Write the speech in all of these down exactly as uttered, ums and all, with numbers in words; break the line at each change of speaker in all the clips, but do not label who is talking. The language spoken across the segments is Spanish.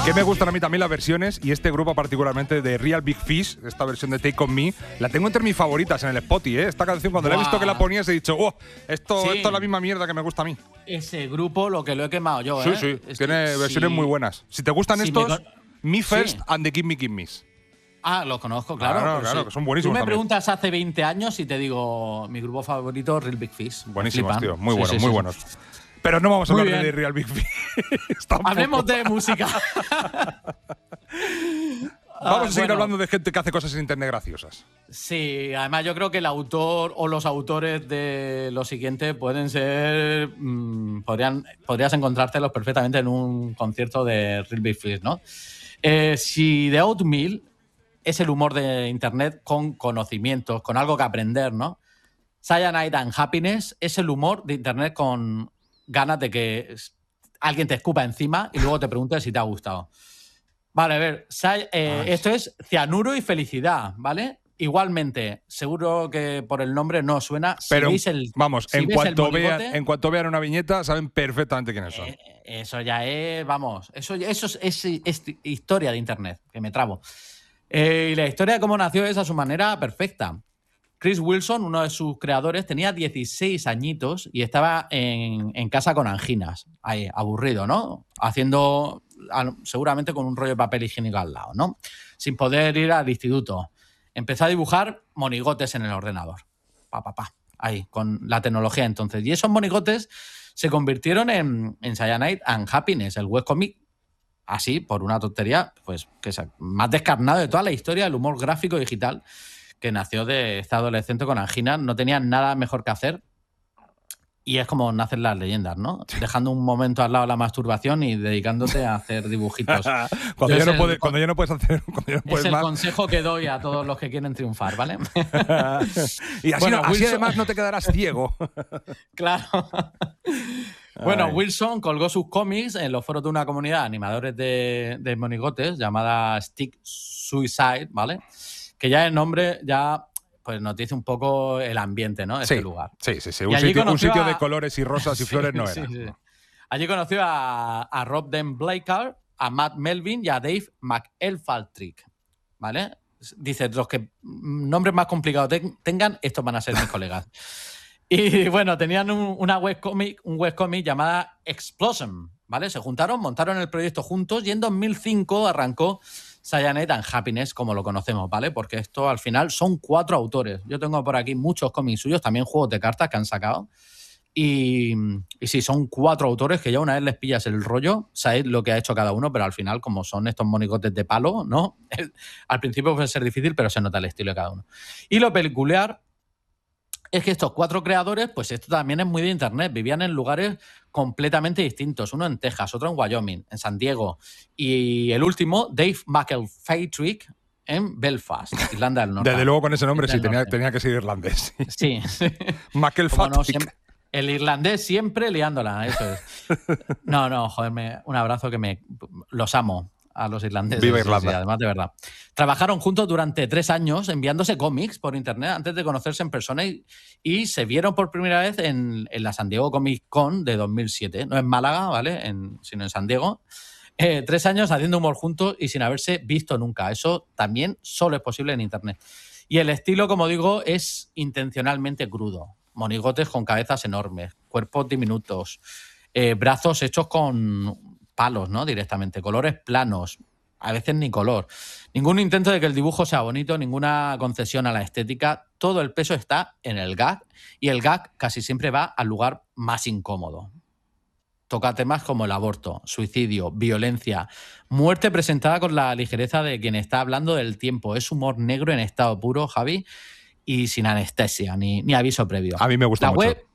Que me gustan a mí también las versiones, y este grupo particularmente de Real Big Fish, esta versión de Take On Me, la tengo entre mis favoritas en el Spotify, ¿eh? Esta canción, cuando
Buah.
la he visto que la ponías, he dicho, oh, esto,
Sí.
esto es la misma mierda que me gusta a mí.
Ese grupo, lo que lo he quemado yo,
Sí,
¿eh?
sí,
Es
tiene
que
versiones
sí.
muy buenas. Si te gustan
Sí,
estos,
me con-
Me First
Sí.
and the Give Me Give Me's.
Ah, los conozco, claro.
Claro,
pero
claro,
sí.
que son buenísimos
Tú me
también.
preguntas hace veinte años y te digo mi grupo favorito, Real Big Fish. Me
Buenísimos,
flipan.
tío, muy
Sí,
buenos,
sí,
muy
sí.
buenos. Pero no vamos a
Muy
hablar de
bien.
Real Big Fish. Tampoco.
Hablemos de música.
Vamos
Ah,
a seguir
bueno.
hablando de gente que hace cosas en internet graciosas.
Sí, además yo creo que el autor o los autores de lo siguiente pueden ser. mmm, podrían, podrías encontrártelos perfectamente en un concierto de Real Big Fish, ¿no? Eh, si The Oatmeal es el humor de internet con conocimientos, con algo que aprender, ¿no? Cyanide and Happiness es el humor de internet con ganas de que alguien te escupa encima y luego te pregunte si te ha gustado. Vale, a ver, Cy- eh,
Ay.
esto es cianuro y felicidad, ¿vale? Igualmente, seguro que por el nombre no os suena. Si
Pero,
veis el,
vamos,
si
en,
ves
cuanto
el
vean,
monigote,
en cuanto vean una viñeta, saben perfectamente quiénes son.
eh, eso ya es, vamos, eso, ya- eso es, es- es historia de internet, que me trabo. Eh, y la historia de cómo nació es a su manera perfecta. Chris Wilson, uno de sus creadores, tenía dieciséis añitos y estaba en, en casa con anginas, ahí, aburrido, ¿no? Haciendo, al- seguramente con un rollo de papel higiénico al lado, ¿no? Sin poder ir al instituto. Empezó a dibujar monigotes en el ordenador. Pa, pa, pa. Ahí, con la tecnología entonces. Y esos monigotes se convirtieron en, en Cyanide and Happiness, el webcomic, así, por una tontería, pues, que es el más descarnado de toda la historia del humor gráfico digital, que nació de este adolescente con angina, no tenía nada mejor que hacer. Y es como nacen las leyendas, ¿no? Dejando un momento al lado la masturbación y dedicándote a hacer dibujitos.
cuando,
Es
ya no
el-
puedes, cuando ya no puedes hacer, cuando ya no
Es
puedes
el
más.
consejo que doy a todos los que quieren triunfar, ¿vale?
Y así,
Bueno,
no- así
Wilson-
además no te quedarás ciego.
Claro. Bueno,
Ay.
Wilson colgó sus cómics en los foros de una comunidad de animadores de, de monigotes llamada Stick Suicide, ¿vale? Que ya el nombre ya pues nos dice un poco el ambiente, ¿no? De
Sí,
este lugar.
sí, sí, sí.
Y
Un
allí
sitio, un
conoció
sitio
a-
de colores y rosas y
Sí,
flores no
sí,
era.
sí. Allí conoció a, a Rob Den Blaker, a Matt Melvin y a Dave McElfaltrick, ¿vale? Dice, los que mm, nombres más complicados ten- tengan, estos van a ser mis colegas. Y bueno, tenían un, una webcomic, un webcomic llamada Explosion, ¿vale? Se juntaron, montaron el proyecto juntos y en dos mil cinco arrancó Cyanide and Happiness, como lo conocemos, ¿vale? Porque esto al final son cuatro autores. Yo tengo por aquí muchos cómics suyos, también juegos de cartas que han sacado. Y, y sí, son cuatro autores que ya una vez les pillas el rollo, sabéis lo que ha hecho cada uno, pero al final, como son estos monigotes de palo, ¿no? Al principio puede ser difícil, pero se nota el estilo de cada uno. Y lo peculiar es que estos cuatro creadores, pues esto también es muy de internet, vivían en lugares completamente distintos, uno en Texas, otro en Wyoming, en San Diego, y el último, Dave McElfaltrick, en Belfast, Irlanda del Norte.
Desde luego con ese nombre sí,
Del
tenía,
norte.
tenía que ser irlandés.
Sí. Como no,
McElfaltrick.
siempre- el irlandés siempre liándola, eso es. No, no, joder, me- un abrazo que me los amo a los irlandeses.
Viva
sí, sí,
Irlanda.
además, de verdad. Trabajaron juntos durante tres años enviándose cómics por internet antes de conocerse en persona y, y se vieron por primera vez en, en la San Diego Comic Con de dos mil siete. No en Málaga, ¿vale? En- sino en San Diego. Eh, tres años haciendo humor juntos y sin haberse visto nunca. Eso también solo es posible en internet. Y el estilo, como digo, es intencionalmente crudo. Monigotes con cabezas enormes, cuerpos diminutos, eh, brazos hechos con palos, ¿no? Directamente, colores planos, a veces ni color. Ningún intento de que el dibujo sea bonito, ninguna concesión a la estética. Todo el peso está en el gag y el gag casi siempre va al lugar más incómodo. Toca temas como el aborto, suicidio, violencia, muerte presentada con la ligereza de quien está hablando del tiempo. Es humor negro en estado puro, Javi, y sin anestesia, ni, ni aviso previo.
A mí me gusta
La
mucho.
web,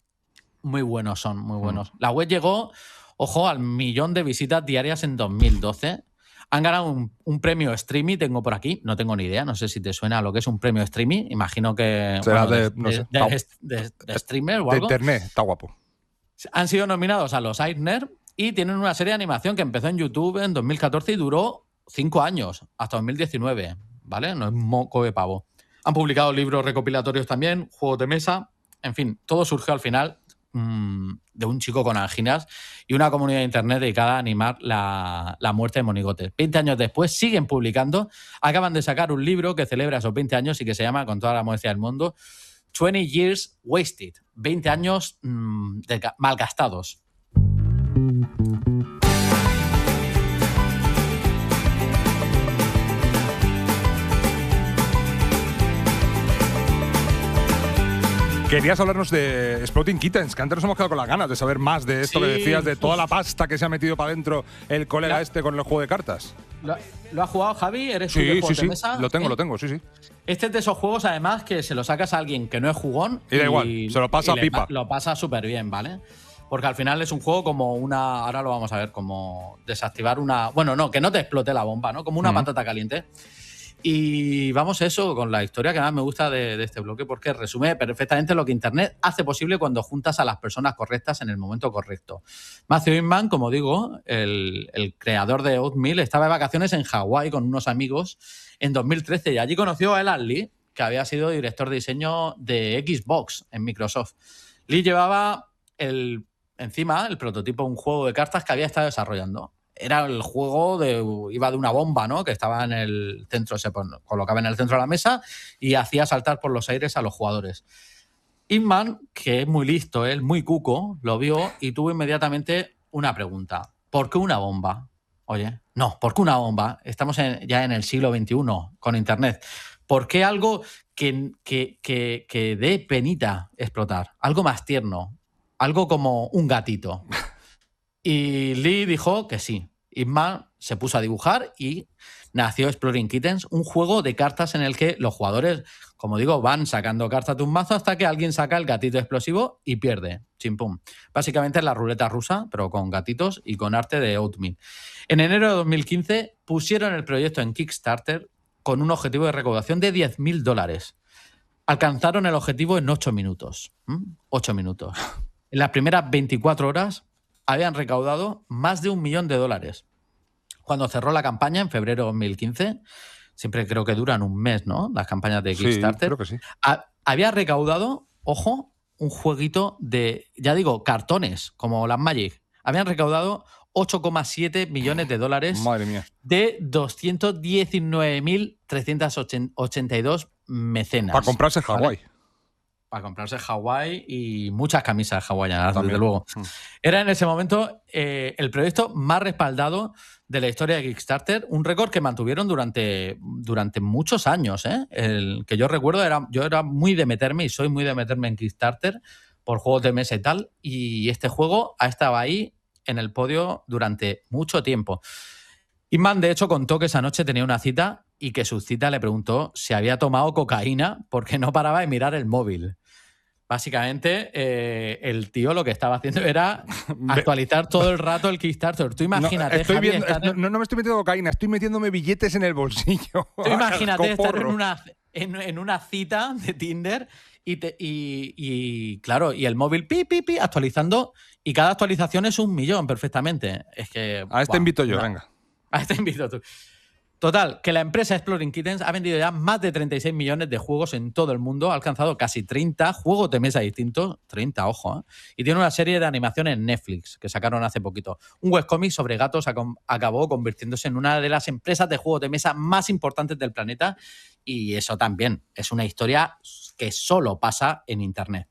muy buenos son, muy buenos. Mm. La web llegó, ojo, al millón de visitas diarias en dos mil doce. Han ganado un, un premio streaming, tengo por aquí, no tengo ni idea, no sé si te suena lo que es un premio streaming, imagino que...
Será
bueno,
de,
de,
no
de,
sé,
de,
está-
de, de, de streamer o
de
algo.
internet, está guapo.
Han sido nominados a los Eisner y tienen una serie de animación que empezó en YouTube en dos mil catorce y duró cinco años, hasta dos mil diecinueve, ¿vale? No es moco de pavo. Han publicado libros recopilatorios también, juegos de mesa, en fin, todo surgió al final mmm, de un chico con anginas y una comunidad de internet dedicada a animar la, la muerte de monigotes. veinte años después siguen publicando, acaban de sacar un libro que celebra esos veinte años y que se llama, con toda la modestia del mundo, veinte Years Wasted, veinte años mmm, de, malgastados.
Querías hablarnos de Exploding Kittens, que antes nos hemos quedado con las ganas de saber más de esto
sí,
que decías, de toda la pasta que se ha metido para adentro el colega
la,
este con el juego de cartas.
¿Lo, ¿lo ha jugado Javi? ¿Eres
sí,
un de juegos
sí,
de
sí,
mesa?
lo tengo,
¿Eh?
lo tengo, sí, sí.
Este es de esos juegos, además, que se lo sacas a alguien que no es jugón.
Y da igual, se lo pasa a pipa.
Lo pasa súper bien, ¿vale? Porque al final es un juego como una… Ahora lo vamos a ver, como desactivar una… Bueno, no, que no te explote la bomba, ¿no? Como una mm. patata caliente. Y vamos a eso con la historia que más me gusta de, de este bloque, porque resume perfectamente lo que Internet hace posible cuando juntas a las personas correctas en el momento correcto. Matthew Inman, como digo, el, el creador de Oatmeal, estaba de vacaciones en Hawái con unos amigos en dos mil trece y allí conoció a Alan Lee, que había sido director de diseño de Xbox en Microsoft. Lee llevaba el, encima el prototipo de un juego de cartas que había estado desarrollando. Era el juego de iba de una bomba, ¿no? Que estaba en el centro, se colocaba en el centro de la mesa y hacía saltar por los aires a los jugadores. Inman, que es muy listo, él muy cuco, lo vio y tuvo inmediatamente una pregunta. ¿Por qué una bomba? Oye, no, ¿por qué una bomba? Estamos en, ya en el siglo veintiuno con Internet. ¿Por qué algo que, que, que, que dé penita explotar? Algo más tierno, algo como un gatito. Y Lee dijo que sí. Inman se puso a dibujar y nació Exploding Kittens, un juego de cartas en el que los jugadores, como digo, van sacando cartas de un mazo hasta que alguien saca el gatito explosivo y pierde. Chimpum. Básicamente es la ruleta rusa, pero con gatitos y con arte de Oatmeal. En enero de dos mil quince pusieron el proyecto en Kickstarter con un objetivo de recaudación de diez mil dólares. Alcanzaron el objetivo en ocho minutos. ¿Mm? ocho minutos. En las primeras veinticuatro horas habían recaudado más de un millón de dólares. Cuando cerró la campaña en febrero de dos mil quince, siempre creo que duran un mes, ¿no? Las campañas de Kickstarter.
Sí, creo que sí.
A, había recaudado, ojo, un jueguito de, ya digo, cartones, como las Magic. Habían recaudado ocho coma siete millones de dólares.
Madre mía.
De doscientos diecinueve mil trescientos ochenta y dos mecenas.
Para comprarse Hawái.
¿Vale? Para comprarse Hawái y muchas camisas hawaianas, desde luego. Era en ese momento eh, el proyecto más respaldado de la historia de Kickstarter, un récord que mantuvieron durante, durante muchos años. ¿eh? El que yo recuerdo, era, yo era muy de meterme y soy muy de meterme en Kickstarter por juegos de mesa y tal, y este juego ha estado ahí en el podio durante mucho tiempo. Inman, de hecho, contó que esa noche tenía una cita y que su cita le preguntó si había tomado cocaína porque no paraba de mirar el móvil. Básicamente, eh, el tío lo que estaba haciendo era actualizar todo el rato el Kickstarter. Tú imagínate,
no, estoy
Javi,
viendo,
en...
no, no me estoy metiendo cocaína, estoy metiéndome billetes en el bolsillo.
Tú imagínate estar en una, en, en una cita de Tinder y, te, y, y, claro, y el móvil pi, pi, pi, actualizando, y cada actualización es un millón perfectamente. Es que…
A este
wow,
invito yo,
no.
venga.
A este invito tú. Total, que la empresa Exploding Kittens ha vendido ya más de treinta y seis millones de juegos en todo el mundo, ha alcanzado casi treinta juegos de mesa distintos, treinta, ojo, ¿eh? Y tiene una serie de animación en Netflix que sacaron hace poquito. Un webcómic sobre gatos acabó convirtiéndose en una de las empresas de juegos de mesa más importantes del planeta, y eso también es una historia que solo pasa en Internet.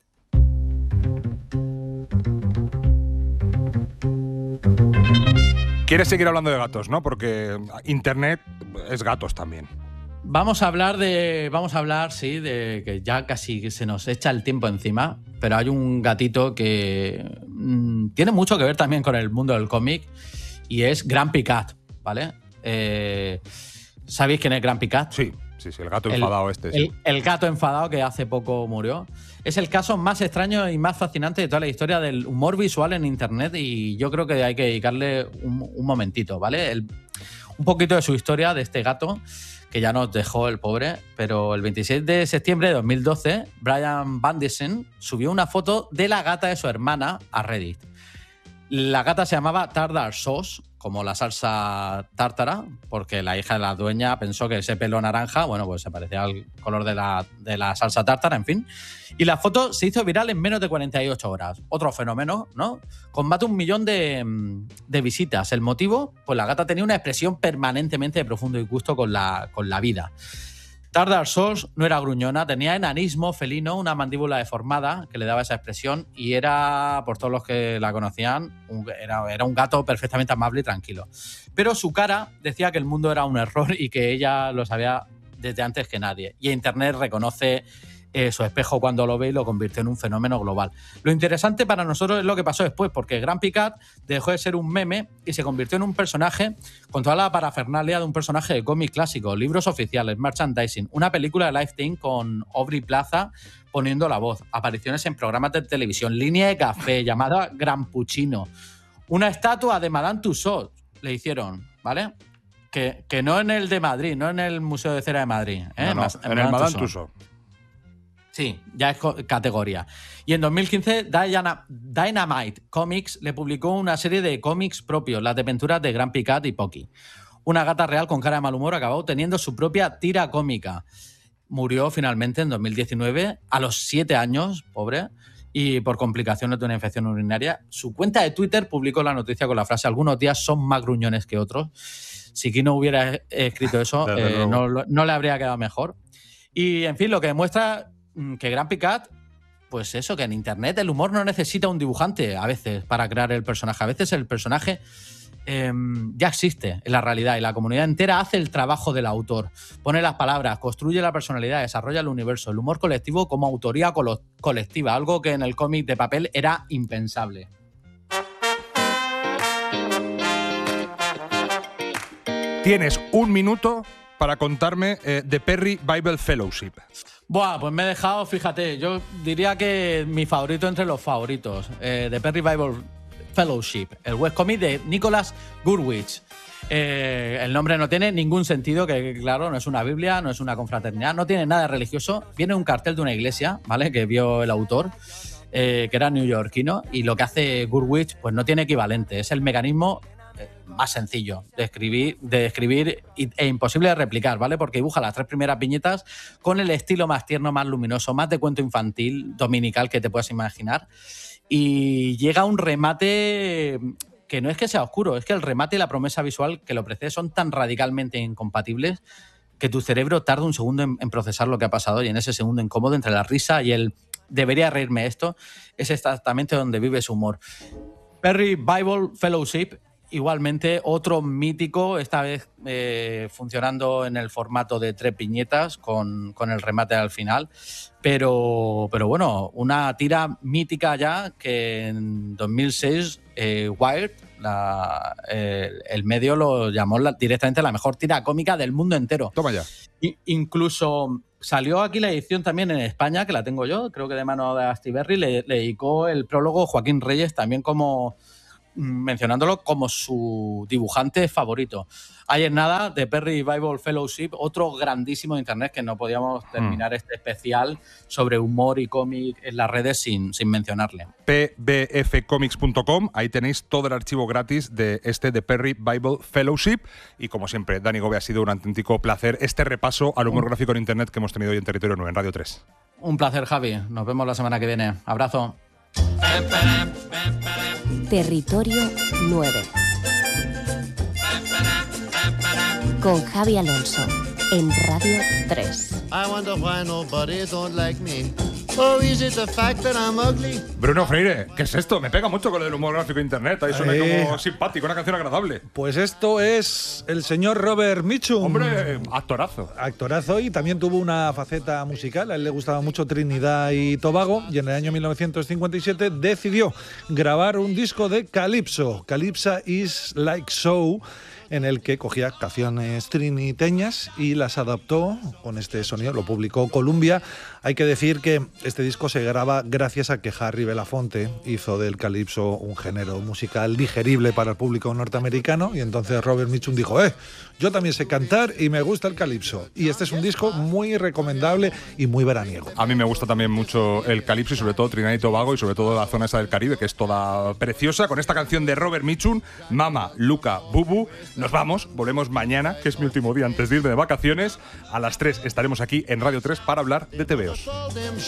Quieres seguir hablando de gatos, ¿no? Porque Internet es gatos también.
Vamos a hablar de. Vamos a hablar, sí, de que ya casi se nos echa el tiempo encima, pero hay un gatito que mmm, tiene mucho que ver también con el mundo del cómic y es Grumpy Cat, ¿vale? Eh, ¿Sabéis quién es Grumpy Cat?
Sí, sí, sí, el gato enfadado
el,
este.
El,
sí.
el gato enfadado que hace poco murió. Es el caso más extraño y más fascinante de toda la historia del humor visual en Internet, y yo creo que hay que dedicarle un, un momentito, ¿vale? El, un poquito de su historia de este gato, que ya nos dejó el pobre, pero el veintiséis de septiembre de dos mil doce, Brian Bandison subió una foto de la gata de su hermana a Reddit. La gata se llamaba Tardar Sauce como la salsa tártara, porque la hija de la dueña pensó que ese pelo naranja, bueno, pues se parecía al color de la, de la salsa tártara, en fin. Y la foto se hizo viral en menos de cuarenta y ocho horas. Otro fenómeno, ¿no? Con más de un millón de, de visitas. ¿El motivo? Pues la gata tenía una expresión permanentemente de profundo disgusto con la, con la vida. Tardar Souls no era gruñona, tenía enanismo felino, una mandíbula deformada que le daba esa expresión y era, por todos los que la conocían, un, era, era un gato perfectamente amable y tranquilo. Pero su cara decía que el mundo era un error y que ella lo sabía desde antes que nadie. Y Internet reconoce eh, su espejo cuando lo ve y lo convirtió en un fenómeno global. Lo interesante para nosotros es lo que pasó después, porque Grumpy Cat dejó de ser un meme y se convirtió en un personaje con toda la parafernalia de un personaje de cómic clásico, libros oficiales, merchandising, una película de Lifetime con Aubrey Plaza poniendo la voz, apariciones en programas de televisión, línea de café llamada Gran Puccino, una estatua de Madame Tussauds le hicieron, ¿vale? Que, que no en el de Madrid, no en el Museo de Cera de Madrid. ¿eh?
No, no,
Más,
en el Madame Tussauds.
Sí, ya es categoría. Y en dos mil quince, Diana, Dynamite Comics le publicó una serie de cómics propios, las desventuras de Grumpy Cat y Pocky. Una gata real con cara de mal humor acabó teniendo su propia tira cómica. Murió finalmente en dos mil diecinueve, a los siete años, pobre, y por complicaciones de una infección urinaria. Su cuenta de Twitter publicó la noticia con la frase: algunos días son más gruñones que otros. Si Kino hubiera escrito eso, eh, no, no le habría quedado mejor. Y, en fin, lo que demuestra que Grumpy Cat, pues eso, que en Internet el humor no necesita un dibujante a veces para crear el personaje. A veces el personaje eh, ya existe en la realidad y la comunidad entera hace el trabajo del autor. Pone las palabras, construye la personalidad, desarrolla el universo, el humor colectivo como autoría colo- colectiva, algo que en el cómic de papel era impensable.
Tienes un minuto para contarme eh, The Perry Bible Fellowship.
Buah, pues me he dejado, fíjate, yo diría que mi favorito entre los favoritos, eh, The Perry Bible Fellowship, el webcomic de Nicholas Gurwitch. Eh, el nombre no tiene ningún sentido, que claro, no es una Biblia, no es una confraternidad, no tiene nada religioso. Viene un cartel de una iglesia, ¿vale?, que vio el autor, eh, que era neoyorquino, y lo que hace Gurwitch pues no tiene equivalente, es el mecanismo más sencillo de escribir, de escribir e imposible de replicar, ¿vale? Porque dibuja las tres primeras viñetas con el estilo más tierno, más luminoso, más de cuento infantil, dominical que te puedas imaginar. Y llega a un remate que no es que sea oscuro, es que el remate y la promesa visual que lo precede son tan radicalmente incompatibles que tu cerebro tarda un segundo en, en procesar lo que ha pasado, y en ese segundo incómodo entre la risa y el debería reírme esto es exactamente donde vive su humor. Perry Bible Fellowship, igualmente otro mítico, esta vez eh, funcionando en el formato de tres viñetas con, con el remate al final, pero, pero bueno, una tira mítica ya que en dos mil seis eh, Wired, la, eh, el medio lo llamó la, directamente la mejor tira cómica del mundo entero.
Toma ya.
I, incluso salió aquí la edición también en España, que la tengo yo, creo que de mano de Astiberri, le, le dedicó el prólogo Joaquín Reyes, también como mencionándolo como su dibujante favorito. Ayer nada, de Perry Bible Fellowship, otro grandísimo de internet, que no podíamos terminar mm. este especial sobre humor y cómic en las redes sin, sin mencionarle.
p b f comics punto com, ahí tenéis todo el archivo gratis de este de Perry Bible Fellowship. Y como siempre, Dani Gobe, ha sido un auténtico placer este repaso al humor gráfico en internet que hemos tenido hoy en Territorio nueve, en Radio tres.
Un placer, Javi. Nos vemos la semana que viene. Abrazo.
Territorio nueve con Javi Alonso en Radio tres.
I wonder why nobody don't like me. Oh, is it the fact that I'm ugly?
Bruno Freire, ¿qué es esto? Me pega mucho con el humor gráfico de internet. Ahí suena eh, como simpático, una canción agradable.
Pues esto es el señor Robert Mitchum.
Hombre, actorazo.
Actorazo, y también tuvo una faceta musical. A él le gustaba mucho Trinidad y Tobago, y en el año mil novecientos cincuenta y siete decidió grabar un disco de Calypso, Calypso is Like So. en el que cogía canciones triniteñas y las adaptó con este sonido, lo publicó Columbia. Hay que decir que este disco se graba gracias a que Harry Belafonte hizo del calipso un género musical digerible para el público norteamericano, y entonces Robert Mitchum dijo, eh, yo también sé cantar y me gusta el calipso. Y este es un disco muy recomendable y muy veraniego.
A mí me gusta también mucho el calipso y sobre todo Trinidad y Tobago y sobre todo la zona esa del Caribe, que es toda preciosa. Con esta canción de Robert Mitchum, Mama, Luca, Bubu, nos vamos, volvemos mañana, que es mi último día antes de irme de vacaciones. A las tres estaremos aquí en Radio tres para hablar de tebeos.